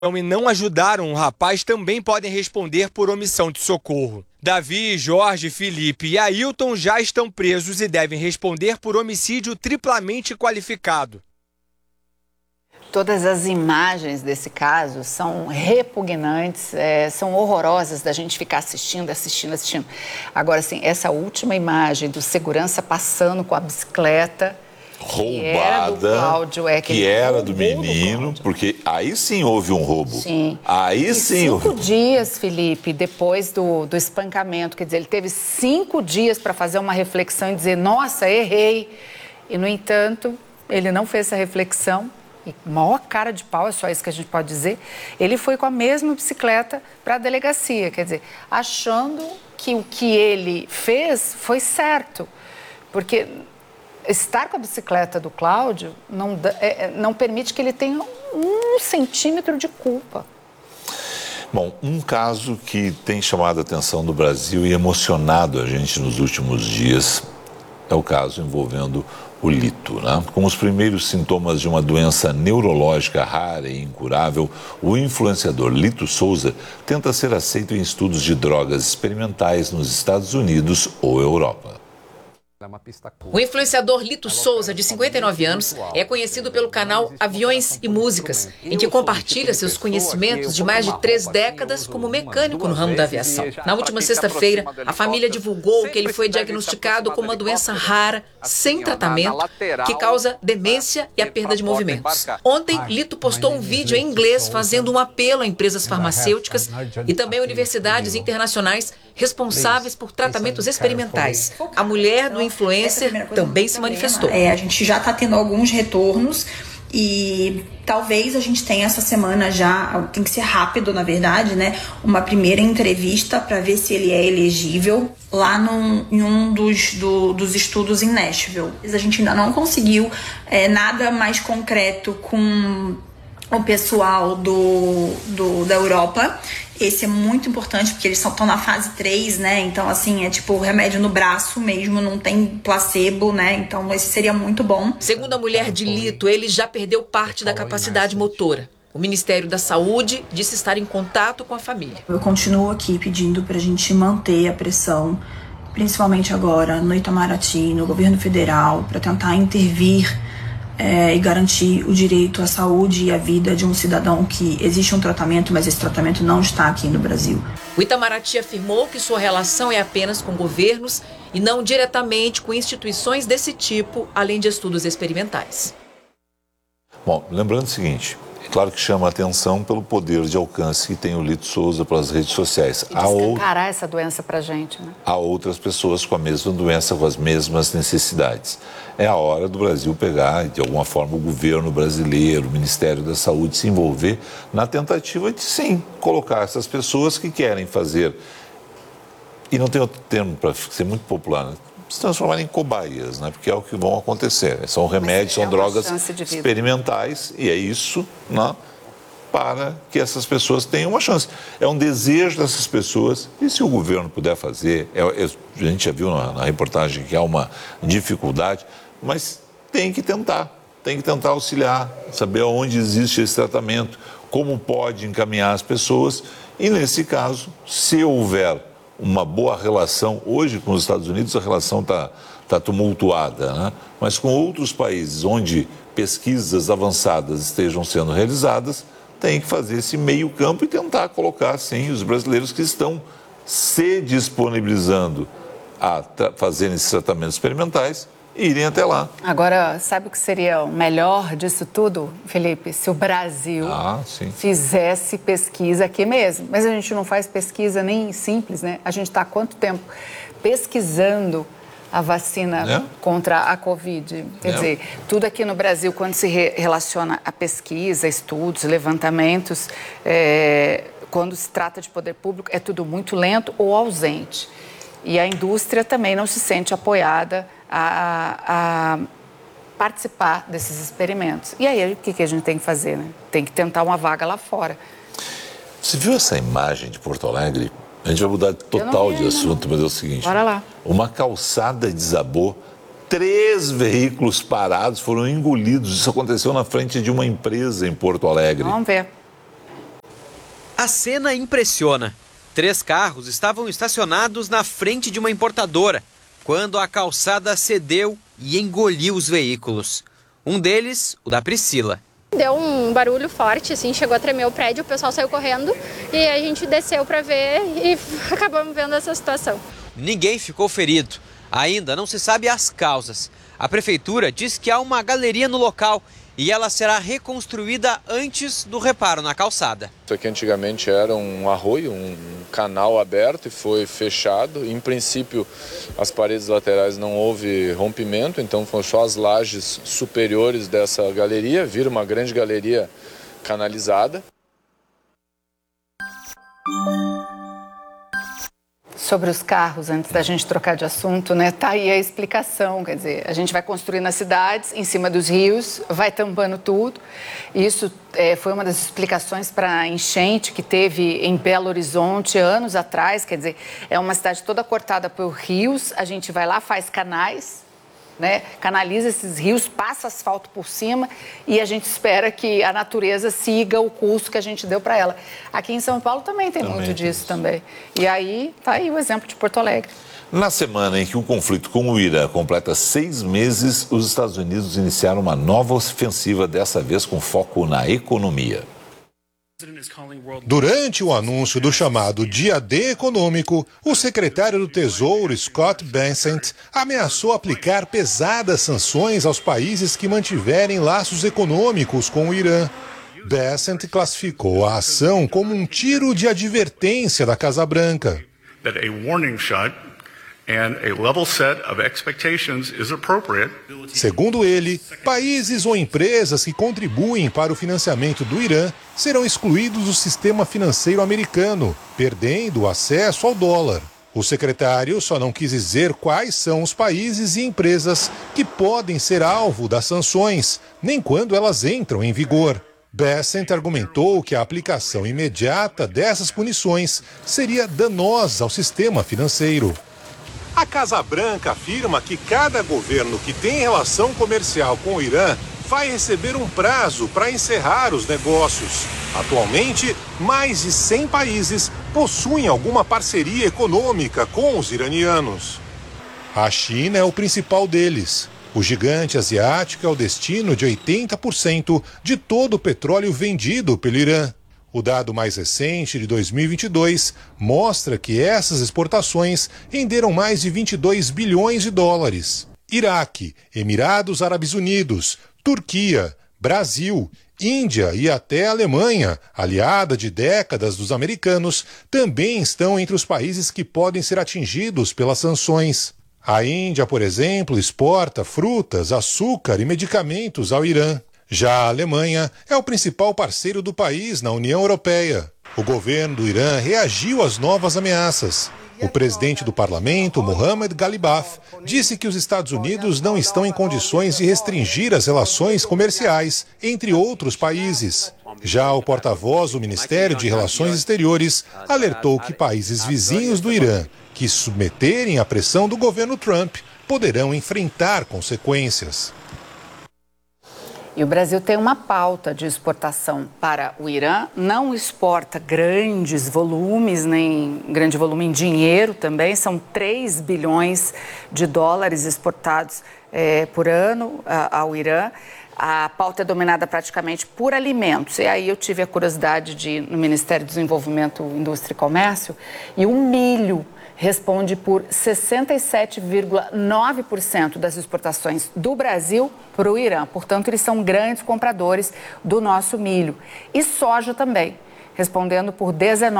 e não ajudaram o rapaz também podem responder por omissão de socorro. Davi, Jorge, Felipe e Ailton já estão presos e devem responder por homicídio triplamente qualificado. Todas as imagens desse caso são repugnantes, são horrorosas da gente ficar assistindo. Agora, assim, essa última imagem do segurança passando com a bicicleta... roubada, que era do menino, porque aí sim houve um roubo. Sim. Aí sim houve. 5 dias, Felipe, depois do espancamento, quer dizer, ele teve 5 dias para fazer uma reflexão e dizer, nossa, errei. E, no entanto, ele não fez essa reflexão. E maior cara de pau, é só isso que a gente pode dizer. Ele foi com a mesma bicicleta para a delegacia, quer dizer, achando que o que ele fez foi certo. Porque estar com a bicicleta do Cláudio não permite que ele tenha 1 centímetro de culpa. Bom, um caso que tem chamado a atenção do Brasil e emocionado a gente nos últimos dias é o caso envolvendo o Lito, né? Com os primeiros sintomas de uma doença neurológica rara e incurável, o influenciador Lito Souza tenta ser aceito em estudos de drogas experimentais nos Estados Unidos ou Europa. O influenciador Lito Souza, de 59 anos, é conhecido pelo canal Aviões e Músicas, em que compartilha seus conhecimentos de mais de 3 décadas como mecânico no ramo da aviação. Na última sexta-feira, a família divulgou que ele foi diagnosticado com uma doença rara, sem tratamento, que causa demência e a perda de movimentos. Ontem, Lito postou um vídeo em inglês fazendo um apelo a empresas farmacêuticas e também universidades internacionais responsáveis por tratamentos experimentais. A mulher do influencer também se manifestou. A gente já está tendo alguns retornos e talvez a gente tenha essa semana já, tem que ser rápido na verdade, né? Uma primeira entrevista para ver se ele é elegível lá em um dos estudos em Nashville. A gente ainda não conseguiu nada mais concreto com o pessoal da Europa. Esse é muito importante porque eles estão na fase 3, né? Então, assim, é tipo remédio no braço mesmo, não tem placebo, né? Então, esse seria muito bom. Segundo a mulher de Lito, ele já perdeu parte da capacidade motora. O Ministério da Saúde disse estar em contato com a família. Eu continuo aqui pedindo para a gente manter a pressão, principalmente agora no Itamaraty, no governo federal, para tentar intervir e garantir o direito à saúde e à vida de um cidadão que existe um tratamento, mas esse tratamento não está aqui no Brasil. O Itamaraty afirmou que sua relação é apenas com governos e não diretamente com instituições desse tipo, além de estudos experimentais. Bom, lembrando o seguinte, é claro que chama a atenção pelo poder de alcance que tem o Lito Souza pelas redes sociais. E descancarar essa doença pra gente, né? Há outras pessoas com a mesma doença, com as mesmas necessidades. É a hora do Brasil pegar, de alguma forma, o governo brasileiro, o Ministério da Saúde se envolver na tentativa de, sim, colocar essas pessoas que querem fazer, e não tem outro termo para ser muito popular, né? Se transformarem em cobaias, né? Porque é o que vão acontecer. São remédios, são drogas experimentais e é isso, né? Para que essas pessoas tenham uma chance. É um desejo dessas pessoas e se o governo puder fazer, a gente já viu na reportagem que há uma dificuldade, mas tem que tentar auxiliar, saber onde existe esse tratamento, como pode encaminhar as pessoas e nesse caso, se houver uma boa relação, hoje com os Estados Unidos a relação está tumultuada, né? Mas com outros países onde pesquisas avançadas estejam sendo realizadas, tem que fazer esse meio campo e tentar colocar, sim, os brasileiros que estão se disponibilizando a fazerem esses tratamentos experimentais e irem até lá. Agora, sabe o que seria o melhor disso tudo, Felipe? Se o Brasil fizesse pesquisa aqui mesmo. Mas a gente não faz pesquisa nem simples, né? A gente está há quanto tempo pesquisando a vacina contra a Covid? Quer dizer, tudo aqui no Brasil, quando se relaciona a pesquisa, estudos, levantamentos, quando se trata de poder público, é tudo muito lento ou ausente. E a indústria também não se sente apoiada a participar desses experimentos. E aí, o que a gente tem que fazer, né? Tem que tentar uma vaga lá fora. Você viu essa imagem de Porto Alegre? A gente vai mudar total de assunto, mas é o seguinte. Bora lá. Uma calçada desabou, 3 veículos parados foram engolidos. Isso aconteceu na frente de uma empresa em Porto Alegre. Vamos ver. A cena impressiona. 3 carros estavam estacionados na frente de uma importadora, quando a calçada cedeu e engoliu os veículos. Um deles, o da Priscila. Deu um barulho forte, assim, chegou a tremer o prédio, o pessoal saiu correndo e a gente desceu para ver e acabamos vendo essa situação. Ninguém ficou ferido. Ainda não se sabe as causas. A prefeitura diz que há uma galeria no local e ela será reconstruída antes do reparo na calçada. Isso aqui antigamente era um arroio, um canal aberto e foi fechado. Em princípio, as paredes laterais não houve rompimento, então foram só as lajes superiores dessa galeria, vira uma grande galeria canalizada. Sobre os carros, antes da gente trocar de assunto, né? Tá aí a explicação, quer dizer, a gente vai construir nas cidades, em cima dos rios, vai tampando tudo. Isso foi uma das explicações para a enchente que teve em Belo Horizonte anos atrás, quer dizer, é uma cidade toda cortada por rios, a gente vai lá, faz canais, né? Canaliza esses rios, passa asfalto por cima e a gente espera que a natureza siga o curso que a gente deu para ela. Aqui em São Paulo também tem muito disso também. E aí, tá aí o exemplo de Porto Alegre. Na semana em que o conflito com o Irã completa 6 meses, os Estados Unidos iniciaram uma nova ofensiva, dessa vez com foco na economia. Durante o anúncio do chamado Dia D econômico, o secretário do Tesouro, Scott Bessent, ameaçou aplicar pesadas sanções aos países que mantiverem laços econômicos com o Irã. Bessent classificou a ação como um tiro de advertência da Casa Branca. Segundo ele, países ou empresas que contribuem para o financiamento do Irã serão excluídos do sistema financeiro americano, perdendo o acesso ao dólar. O secretário só não quis dizer quais são os países e empresas que podem ser alvo das sanções, nem quando elas entram em vigor. Bessent argumentou que a aplicação imediata dessas punições seria danosa ao sistema financeiro. A Casa Branca afirma que cada governo que tem relação comercial com o Irã vai receber um prazo para encerrar os negócios. Atualmente, mais de 100 países possuem alguma parceria econômica com os iranianos. A China é o principal deles. O gigante asiático é o destino de 80% de todo o petróleo vendido pelo Irã. O dado mais recente, de 2022, mostra que essas exportações renderam mais de 22 bilhões de dólares. Iraque, Emirados Árabes Unidos, Turquia, Brasil, Índia e até Alemanha, aliada de décadas dos americanos, também estão entre os países que podem ser atingidos pelas sanções. A Índia, por exemplo, exporta frutas, açúcar e medicamentos ao Irã. Já a Alemanha é o principal parceiro do país na União Europeia. O governo do Irã reagiu às novas ameaças. O presidente do parlamento, Mohammad Ghalibaf, disse que os Estados Unidos não estão em condições de restringir as relações comerciais entre outros países. Já o porta-voz do Ministério de Relações Exteriores alertou que países vizinhos do Irã que se submeterem à pressão do governo Trump poderão enfrentar consequências. E o Brasil tem uma pauta de exportação para o Irã, não exporta grandes volumes, nem grande volume em dinheiro também, são 3 bilhões de dólares exportados por ano ao Irã. A pauta é dominada praticamente por alimentos. E aí eu tive a curiosidade de ir no Ministério do Desenvolvimento, Indústria e Comércio, e o milho responde por 67,9% das exportações do Brasil para o Irã. Portanto, eles são grandes compradores do nosso milho. E soja também, respondendo por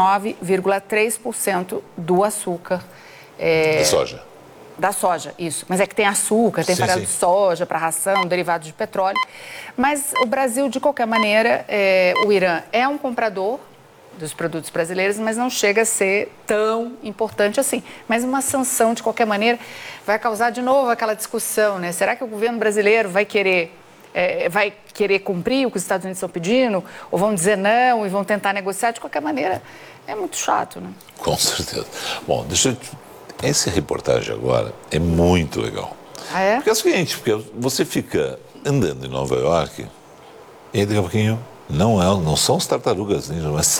19,3% do açúcar. Da soja. Da soja, isso. Mas é que tem açúcar, tem farelo de soja para ração, derivados de petróleo. Mas o Brasil, de qualquer maneira, o Irã é um comprador dos produtos brasileiros, mas não chega a ser tão importante assim. Mas uma sanção, de qualquer maneira, vai causar de novo aquela discussão, né? Será que o governo brasileiro vai querer cumprir o que os Estados Unidos estão pedindo? Ou vão dizer não e vão tentar negociar? De qualquer maneira, é muito chato, né? Com certeza. Bom, essa reportagem agora é muito legal. Ah, é? Porque é o seguinte, porque você fica andando em Nova York e daqui a pouquinho não são as tartarugas ninja, mas